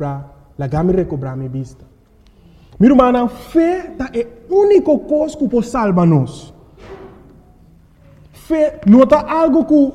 para me recobrar minha vista. Meu irmão, fé é a única coisa que pode salvar-nos. Fé não é algo que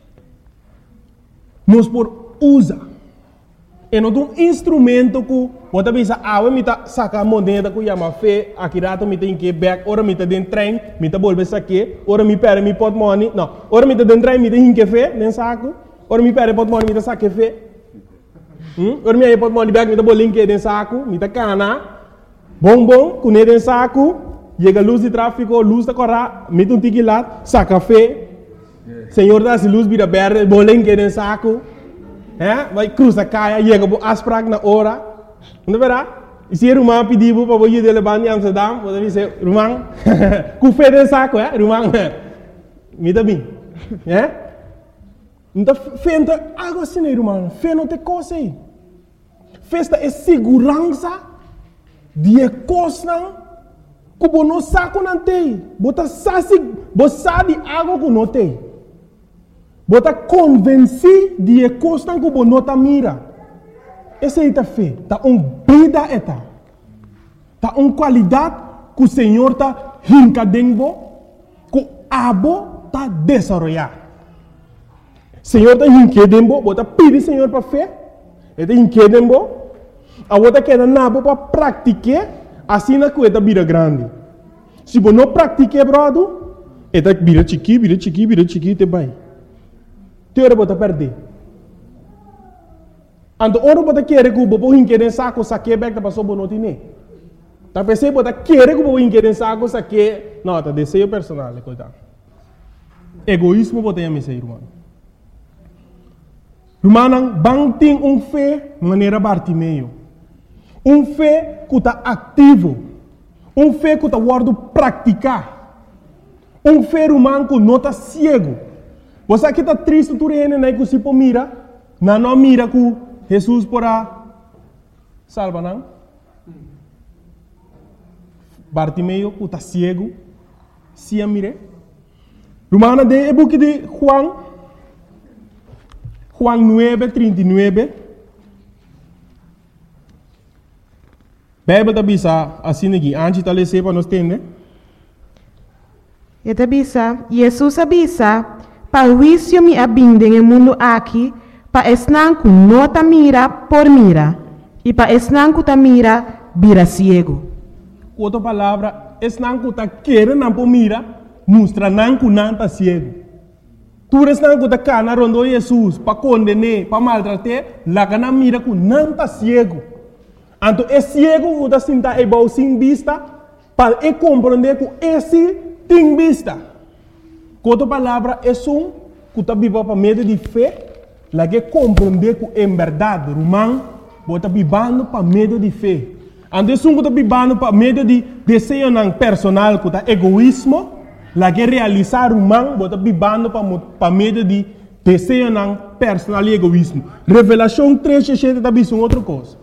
nós podemos usar. É um instrumento que pode pensar, me sacar a moneda que chama fé, aqui rato me tem que back, ora me tem dentro trem, me tem bolsa aqui, ora me perde me pot money, não, ora me tem dentro trem, me tem que fé, nem saco, ora me perde pot money, me tem saque fé, ora me pot money back, me tem bolinho que dentro saco, me tem cana, bom, com dentro saco, chega luz de tráfico, luz da corra, me tem um tique lá, saca fé, senhor dá se luz vira verde, bolinho que dentro saco. Vai cruzar caia, chega para as pragas na hora, não verá? E se o irmão pedir para o de levar em Amsterdam, pode dizer, irmão, com fé de saco, irmão, me dá bem, então fé não é algo assim, irmão, fé não tem coisa aí, fé é segurança de coisa que você não sabe não tem, você sabe algo que não tem. Você convence de coisa que você não mira. Essa é a fé. Está uma vida. Está uma qualidade que o Senhor está rincadendo, que o abo está desenvolvendo. O Senhor está rincadendo, você pede ao Senhor para fé. Ele está rincadendo, você quer nabo para praticar, assim na coisa vira grande. Se você não pratica, brother, ele vira chiqui, te vai. Teora bota perder. Ando oro bota querer que o bobo inquérem saco saque back da passou bonotine. Tá pensei bota querer que o bobo inquérem saco saque, não, tá desejo personal, coitado. Egoísmo bota a mesa, irmão. Irmão, bang tem fé maneira Bartimeu. Fé que tá ativo. Fé que tá guardo praticar. Fé irmão que não tá cego. Você aqui está triste, tu né, que se mira, não mira que Jesus porá salva, não? Bartimeu, que está cego, se a mire. Romana de book de Juan 9:39. Bíblia está bisa assim aqui, antes de ler para nós entender. E está bisa, Jesus avisa. Para o juízo me abinde no mundo aqui, para esnanco não ta mira por mira, e para esnanco ta mira, vira ciego. Outra palavra, esnanco ta querer não por mira, mostra nanco não ta ciego. Tu esnanco ta cana rondo Jesus, para condenar, para maltratar, lá cana mira que não ta ciego. Então, é ciego que ta sinta é bom sem vista, para compreender que esse tem vista. Outra palavra é que está vivo para meio de fé, lá que compreender que é verdade, irmão, está vivendo para meio de fé. Antes que está vivendo para meio de desejo personal, que está egoísmo, lá que realizar irmão, está vivendo para meio de desejo personal e egoísmo. Revelação 3:7 está vendo outra coisa.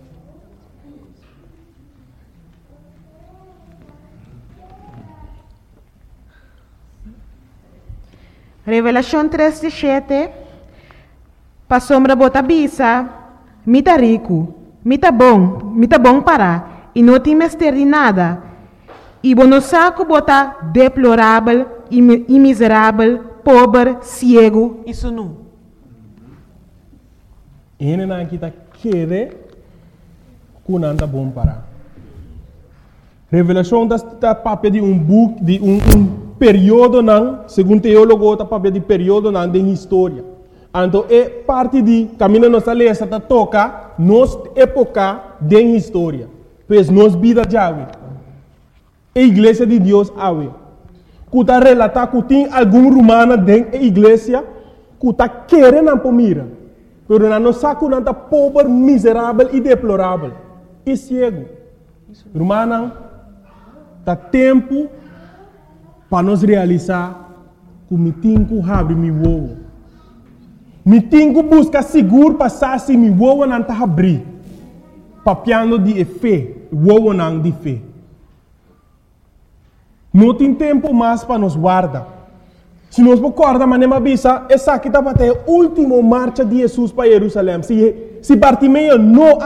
Revelação 3:7. Para sombra bota bisa, mita rico, mita bom para, e não tem mestre de nada. E bono saco bota deplorável e miserável, pobre, cego, isso não. Ele não está querer que não anda bom para. Revelação está papel de book, de período não, segundo teólogo, está papel de período não de história. Então, é parte de caminho nossa lesa está toca nos época de história. Pois nos vida já a igreja de Deus ave. Que está relatar que tem algum romano dentro da igreja que está querendo por mira. Pero não sabe que não está pobre, miserável e deplorável. E cego. Romano, está tempo para nós realizar que me tenho que abrir meu ovo. Me tenho que buscar seguro passar se meu ovo não está abrir. Papiando de fé, o ovo não de fé. Não tem tempo mais para nos guardar. Se nós recordamos, manema bisa, essa aqui está para ter a última marcha de Jesus para Jerusalém. Se Bartimeu não